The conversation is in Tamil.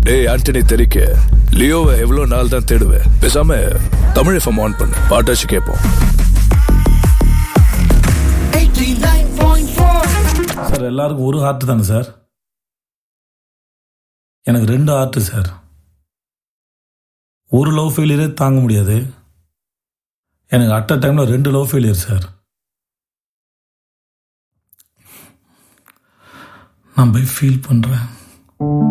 டேய் ஆண்டனி தெரிக்க லியோவை எவ்வளவு நாள் தான் தேடுவேன்? பேசாம தமிழ் எஃப்எம் ஆன் பண்ணு, பாட்டாச்சு கேட்போம். 89.4. சார் எல்லாருக்கும் ஒரு ஹார்ட் தானே சார்? எனக்கு 2 ஹார்ட் சார். ஒரு லவ் ஃபெயிலியரே தாங்க முடியாது. எனக்கு அட் அ டைம்ல 2 லவ் ஃபெயிலியர் சார். நான் போய் ஃபீல் பண்றேன்.